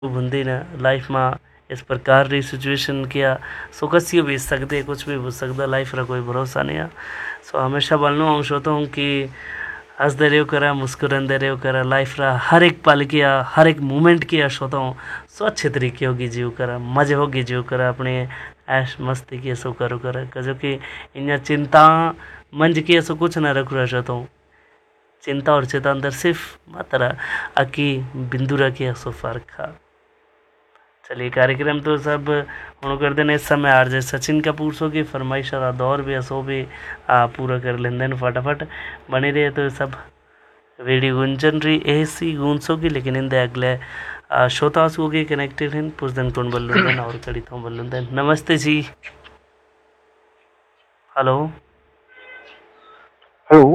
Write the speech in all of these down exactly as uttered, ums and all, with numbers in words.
बंदी ने लाइफ में इस प्रकार री सिचुएशन किया सो कसी भी सकते कुछ भी हो सकता लाइफ रा कोई भरोसा नहीं है। सो हमेशा बोलना हूँ सोचता हूँ कि हंसते रहो करा मुस्कुराते रहो करा लाइफ रा हर एक पल किया हर एक मोमेंट किया सोचता हूँ सो अच्छे तरीके होगी जीव करा मजे होगी जीव करा अपने ऐश मस्ती की सो करो करा जो कि इन चिंता मंज की सो कुछ ना रखू रहा चाहता हूँ चिंता और चिंता अंदर सिर्फ मात्रा अकी बिंदु रखी सो फर्क था। चलिए कार्यक्रम तो सब हूँ कर देने इस समय आर जे सचिन कपूर सो की फरमाइश का दौर भी असो भी आ, पूरा कर लेंदे फटाफट बने रहे तो सब वीडियो गुंजन रही ऐसी गूंसो की लेकिन इन अगले श्रोता सो की कनेक्टेड हैं पुष्दन कौन बल्लुंदन और कड़ी तो बल्लुंदन। नमस्ते जी। हेलो हेलो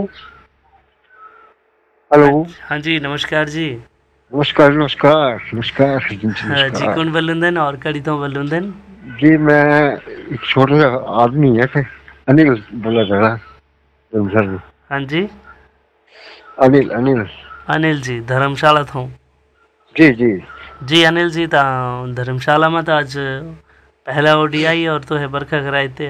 हेलो हाँ जी नमस्कार जी। नमस्कार नमस्कार नमस्कार जी हाँ जी नमस्कार कौन बल्लुंदन और कड़ी तो बल्लुंदन जी। मैं एक छोटा सा आदमी है कि अनिल बोला जा रहा है। हाँ जी अनिल अनिल अनिल जी धर्मशाला था जी जी जी अनिल जी ता धर्मशाला में तो आज पहला ओडीआई और तो है बरखा कराए थे।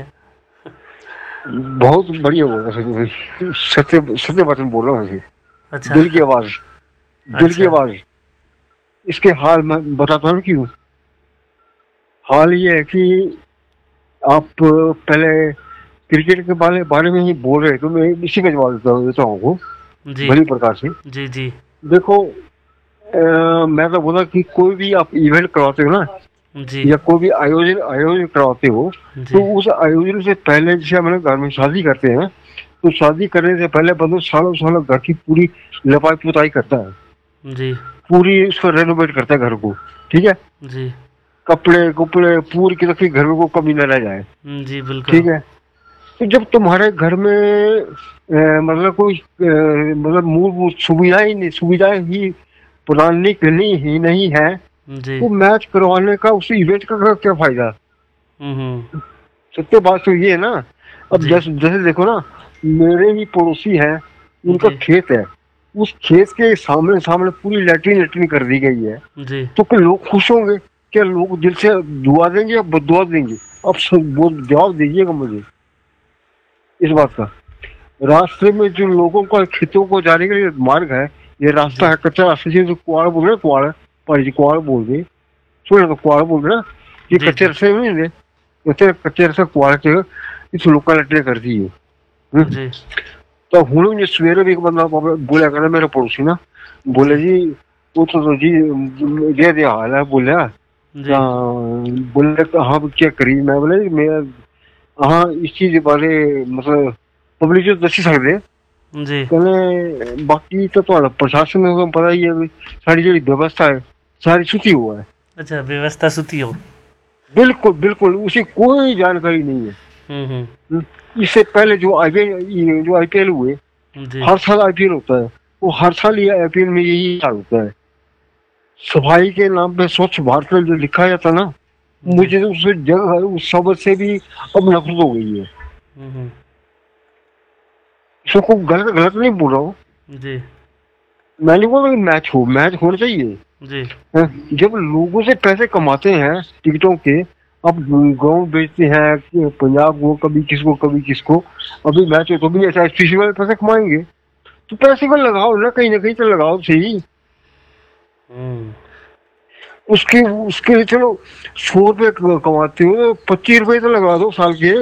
बहुत बढ़िया बोल रहा है सत्य सत्य बात में बोल रहा हूँ। अच्छा दिल की आवाज दिल की अच्छा आवाज इसके हाल मैं बताता हूँ क्यों। हाल ये है कि आप पहले क्रिकेट के बारे बारे में ही बोल रहे तो मैं इसी का जवाब देता हूँ देता हूँ जी भली प्रकार से। जी जी देखो आ, मैं तो बोला कि कोई भी आप इवेंट करवाते हो ना जी या कोई भी आयोजन आयोजन करवाते हो तो जी उस आयोजन से पहले जैसे हम लोग घर में शादी करते हैं तो शादी करने से पहले बंदो सालों सालों घर की पूरी लपाई पुताई करता है जी पूरी उसको रेनोवेट करता है घर को। ठीक है जी कपड़े कपड़े पूरी की रखी घर में को कमी न रह जाए। जी बिल्कुल ठीक है तो जब तुम्हारे घर में अ, मतलब कोई अ, मतलब मूलभूत सुविधाएं नहीं सुविधाएं ही प्रदान करनी ही नहीं है जी तो मैच करवाने का उस इवेंट का क्या फायदा। हम्म सत्य बात तो ये है ना। अब जी जैसे जैसे देखो ना मेरे ही पड़ोसी हैं उनका जी खेत है उस खेत के सामने सामने पूरी लैट्रिन लैट्रिन कर दी गई है जी तो क्या लोग खुश होंगे क्या लोग दिल से दुआ देंगे या बदुआ देंगे। अब सब वो जवाब दीजिएगा मुझे इस बात का। रास्ते में जो लोगों का खेतों को जाने के लिए मार्ग है ये रास्ता जी है कच्चा रास्ता जिसे कुआड़ बोल रहे कुआड़ पर जी कुआड़ बोल दे सुन तो कुआड़ बोल रहे ना ये जी कच्चे जी रास्ते में नहीं कच्चे कच्चे रास्ते कुआड़ के इस लोग का लटने कर दी है। जी तो हूँ मुझे सवेरे भी एक बंदा बोलिया कर मेरे पड़ोसी ना बोले जी जी वो तो, तो जी ये दे हाल है बोलिया जी बोले तो हाँ क्या करी मैं बोले मैं हाँ इस चीज के बारे मतलब पब्लिक जो दसी सकते जी कहने बाकी तो तुम्हारा प्रशासन को पता ही है भी सारी जो व्यवस्था है सारी छुट्टी हुआ है। अच्छा व्यवस्था सुती हो। बिल्कुल बिल्कुल उसे कोई जानकारी नहीं है। हम्म हम्म, इससे पहले जो आईपीएल जो आईपीएल हुए जी हर साल आईपीएल होता है वो हर साल ये आईपीएल में यही हाल होता है। सफाई के नाम पे स्वच्छ भारत में जो लिखा जाता ना जी मुझे तो उस जगह उस शब्द से भी अब नफरत हो गई है। हम्म इसको गलत गलत नहीं बोल रहा हूँ जी मैं नहीं बोल रहा कि मैच हो मैच होना चाहिए। जी हैं? जब लोगों से पैसे कमाते हैं टिकटों के अब गाँव बेचते हैं पंजाब को कभी किसको कभी किसको अभी मैच हो तो भी ऐसा स्पेशल वाले पैसे कमाएंगे तो पैसे को लगाओ ना कहीं ना कहीं तो लगाओ सही। हम्म उसके उसके लिए चलो सौ रुपये कमाते हो पच्चीस रुपये तो लगा दो साल के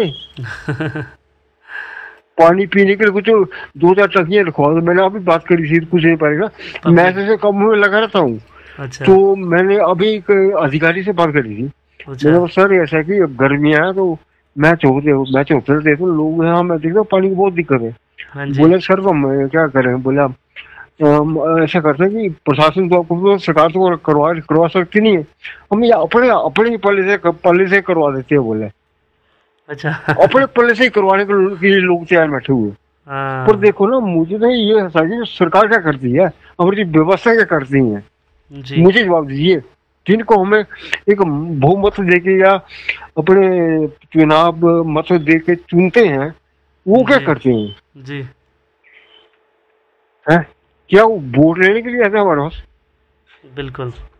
पानी पीने के लिए कुछ दो चार टंकियां रखवा दो। मैंने अभी बात करी थी कुछ नहीं पाएगा मैं पब्लिक से कम में लगा रहता हूँ अच्छा तो मैंने अभी एक अधिकारी से बात करी थी अच्छा मैंने कहा सर ऐसा है कि अब गर्मियाँ है तो मैच होते हो मैच होते रहते तो लोग यहाँ मैं देखता हूँ पानी की बहुत दिक्कत है। हाँ जी बोले सर तो हम क्या करें बोले आप हम ऐसा करते हैं कि प्रशासन तो आपको तो सरकार तो करवा करवा सकती नहीं है हम ये अपने अपने ही पल्ले से पल्ले से करवा देते हैं बोले अच्छा अपने पल्ले से ही करवाने के लिए लोग तैयार बैठे हुए। पर हाँ देखो ना मुझे तो ये है कि सरकार क्या करती है हमारी व्यवस्था क्या करती है जी मुझे जवाब दीजिए। जिनको हमें एक बहुमत देके या अपने चुनाव मत देके चुनते हैं वो क्या जी करते हैं जी है क्या वो वोट लेने के लिए आते हैं हमारे पास। बिल्कुल